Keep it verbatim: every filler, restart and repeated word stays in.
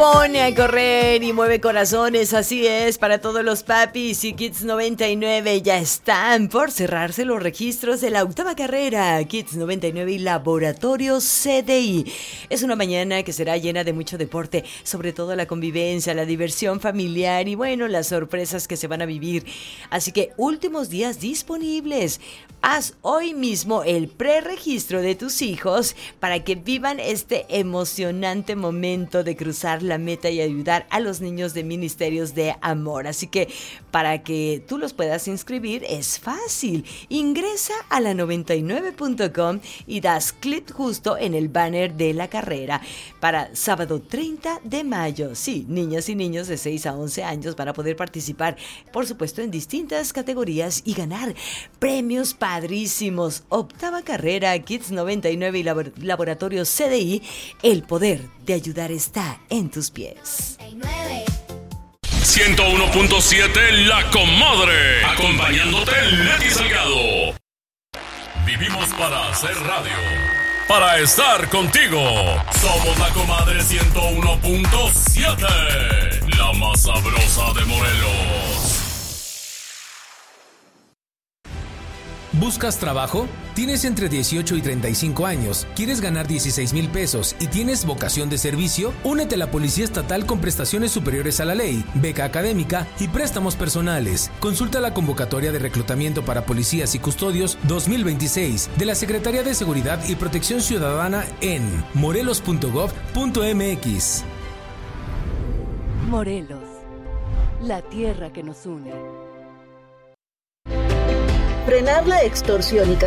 pone a correr y mueve corazones, así es, para todos los papis. Y Kids noventa y nueve ya están por cerrarse los registros de la octava carrera Kids noventa y nueve y Laboratorio C D I. Es una mañana que será llena de mucho deporte, sobre todo la convivencia, la diversión familiar y bueno, las sorpresas que se van a vivir. Así que últimos días disponibles. Haz hoy mismo el preregistro de tus hijos para que vivan este emocionante momento de cruzar la meta y ayudar a los niños de Ministerios de Amor. Así que para que tú los puedas inscribir es fácil. Ingresa a la noventa y nueve punto com y das clic justo en el banner de la carrera para sábado treinta de mayo. Sí, niñas y niños de seis a once años van a poder participar, por supuesto, en distintas categorías y ganar premios padrísimos. Octava carrera Kids noventa y nueve y Labor- Laboratorio C D I. El poder de ayudar está en tus pies. ciento uno punto siete La Comadre. Acompañándote Leti Salgado. Vivimos para hacer radio. Para estar contigo. Somos La Comadre ciento uno punto siete. La más sabrosa de Morelos. ¿Buscas trabajo? ¿Tienes entre dieciocho y treinta y cinco años? ¿Quieres ganar dieciséis mil pesos y tienes vocación de servicio? Únete a la Policía Estatal con prestaciones superiores a la ley, beca académica y préstamos personales. Consulta la convocatoria de reclutamiento para policías y custodios dos mil veintiséis de la Secretaría de Seguridad y Protección Ciudadana en morelos punto gov punto mx. Morelos, la tierra que nos une. Frenar la extorsión y